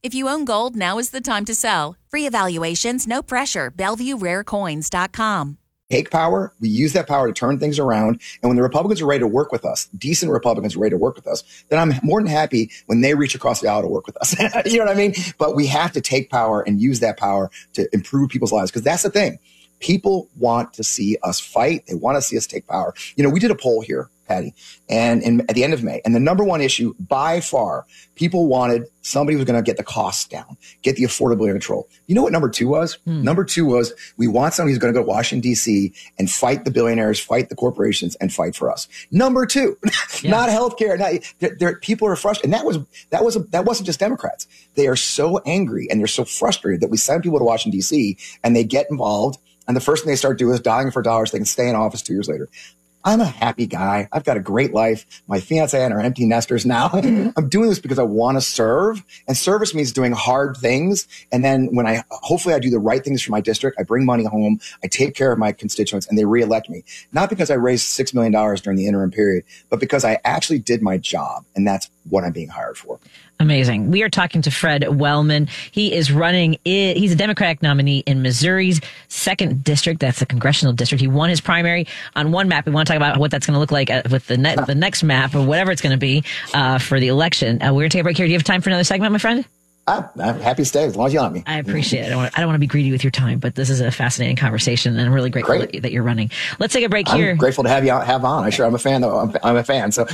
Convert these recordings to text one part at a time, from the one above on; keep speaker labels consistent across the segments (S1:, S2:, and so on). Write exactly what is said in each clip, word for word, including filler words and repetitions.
S1: If you own gold, now is the time to sell. Free evaluations, no pressure. Bellevue Rare Coins dot com.
S2: Take power. We use that power to turn things around. And when the Republicans are ready to work with us, decent Republicans are ready to work with us, then I'm more than happy when they reach across the aisle to work with us. You know what I mean? But we have to take power and use that power to improve people's lives. Because that's the thing. People want to see us fight. They want to see us take power. You know, we did a poll here, Patty, and in, at the end of May. And the number one issue by far, people wanted somebody who was going to get the costs down, get the affordability under control. You know what number two was? Hmm. Number two was we want somebody who's going to go to Washington, D C and fight the billionaires, fight the corporations, and fight for us. Number two, yeah. not healthcare. Not, they're, they're, people are frustrated. And that was that was a, that wasn't just Democrats. They are so angry and they're so frustrated that we send people to Washington, D C and they get involved. And the first thing they start doing is dying for dollars. They can stay in office two years later. I'm a happy guy. I've got a great life. My fiance and I are empty nesters now. I'm doing this because I want to serve. And service means doing hard things. And then when I, hopefully I do the right things for my district, I bring money home, I take care of my constituents, and they reelect me. Not because I raised six million dollars during the interim period, but because I actually did my job. And that's what I'm being hired for.
S3: Amazing. We are talking to Fred Wellman. He is running, he's a Democratic nominee in Missouri's second district. That's the congressional district. He won his primary on one map. We want to talk about what that's going to look like with the, ne- the next map or whatever it's going to be uh, for the election. Uh, we're going to take a break here. Do you have time for another segment, my friend?
S2: I'm, I'm happy to stay as long as you let me.
S3: I appreciate it. I don't, want, I don't want to be greedy with your time, but this is a fascinating conversation, and I'm really grateful
S2: Great.
S3: that you're running. Let's take a break here.
S2: I'm grateful to have you on, have on. I sure I'm a fan. Though. I'm, I'm a fan. So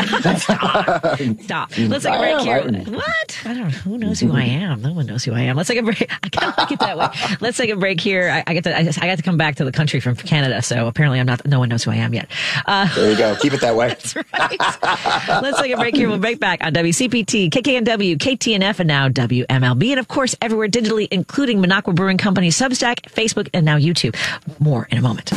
S3: stop. Stop. Let's take a break here. What? I don't know. Who knows who I am? No one knows who I am. Let's take a break. I kind of like it that way. Let's take a break here. I, I get to. I, just, I got to come back to the country from Canada, so apparently I'm not. No one knows who I am yet.
S2: Uh, there you go. Keep it that way.
S3: That's right. Let's take a break here. We'll break back on W C P T, K K N W, K T N F, and now W M L B, and of course everywhere digitally, including Minocqua Brewing Company, Substack, Facebook, and now YouTube. More in a moment.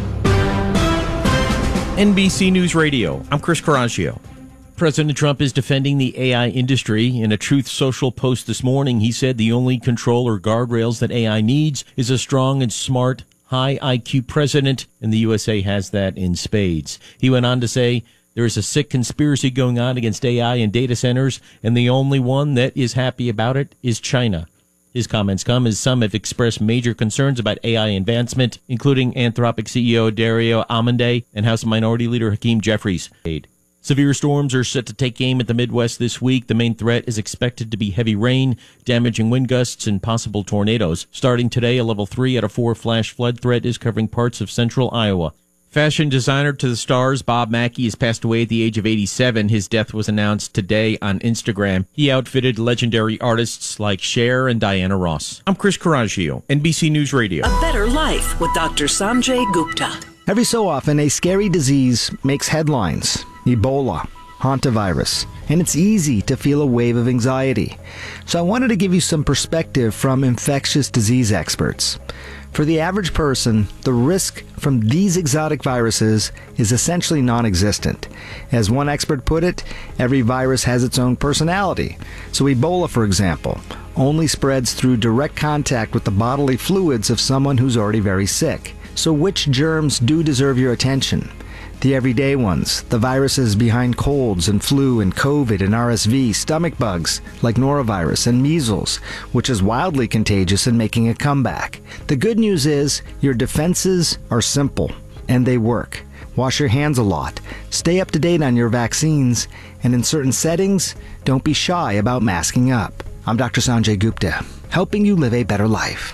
S4: N B C News Radio. I'm Chris Coraggio. President Trump is defending the A I industry. In a Truth Social post this morning, he said the only control or guardrails that A I needs is a strong and smart, high I Q president, and the U S A has that in spades. He went on to say, there is a sick conspiracy going on against A I and data centers, and the only one that is happy about it is China. His comments come as some have expressed major concerns about A I advancement, including Anthropic C E O Dario Amodei and House Minority Leader Hakeem Jeffries. Severe storms are set to take aim at the Midwest this week. The main threat is expected to be heavy rain, damaging wind gusts, and possible tornadoes. Starting today, a level three out of four flash flood threat is covering parts of central Iowa. Fashion designer to the stars, Bob Mackie, has passed away at the age of eighty-seven. His death was announced today on Instagram. He outfitted legendary artists like Cher and Diana Ross. I'm Chris Coraggio, N B C News Radio.
S5: A Better Life with Doctor Sanjay Gupta.
S6: Every so often, a scary disease makes headlines. Ebola, hantavirus, and it's easy to feel a wave of anxiety. So I wanted to give you some perspective from infectious disease experts. For the average person, the risk from these exotic viruses is essentially non-existent. As one expert put it, every virus has its own personality. So Ebola, for example, only spreads through direct contact with the bodily fluids of someone who's already very sick. So which germs do deserve your attention? The everyday ones, the viruses behind colds and flu and COVID and R S V, stomach bugs like norovirus and measles, which is wildly contagious and making a comeback. The good news is your defenses are simple and they work. Wash your hands a lot, stay up to date on your vaccines, and in certain settings, don't be shy about masking up. I'm Doctor Sanjay Gupta, helping you live a better life.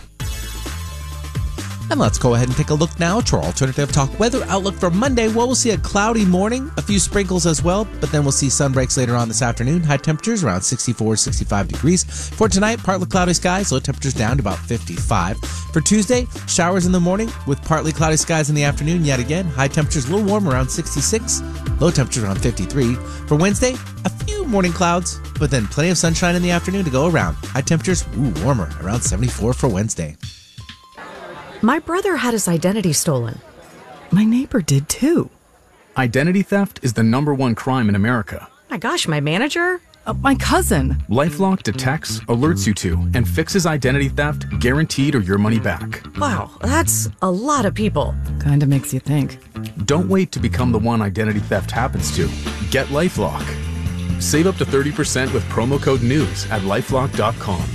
S7: And let's go ahead and take a look now to our alternative talk weather outlook for Monday. Well, we'll see a cloudy morning, a few sprinkles as well, but then we'll see sun breaks later on this afternoon. High temperatures around sixty-four, sixty-five degrees. For tonight, partly cloudy skies, low temperatures down to about fifty-five. For Tuesday, showers in the morning with partly cloudy skies in the afternoon. Yet again, high temperatures a little warm around sixty-six, low temperatures around fifty-three. For Wednesday, a few morning clouds, but then plenty of sunshine in the afternoon to go around. High temperatures, ooh, warmer, around seventy-four for Wednesday.
S8: My brother had his identity stolen. My neighbor did too.
S9: Identity theft is the number one crime in America.
S8: My gosh, my manager? Uh, my cousin.
S9: LifeLock detects, alerts you to, and fixes identity theft, guaranteed or your money back.
S8: Wow, that's a lot of people. Kinda makes you think.
S9: Don't wait to become the one identity theft happens to. Get LifeLock. Save up to thirty percent with promo code NEWS at LifeLock dot com.